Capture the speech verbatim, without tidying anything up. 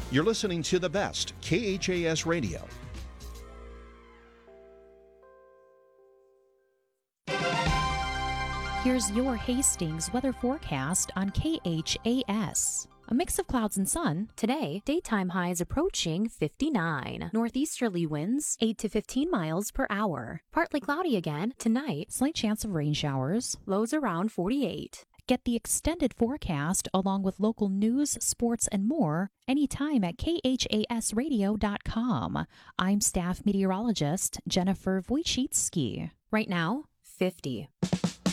You're listening to the best K H A S Radio. Here's your Hastings weather forecast on K H A S. A mix of clouds and sun. Today, daytime highs approaching fifty-nine. Northeasterly winds eight to fifteen miles per hour. Partly cloudy again. Tonight, slight chance of rain showers. Lows around forty-eight. Get the extended forecast along with local news, sports, and more anytime at K H A S radio dot com. I'm staff meteorologist Jennifer Wojcicki. Right now, fifty.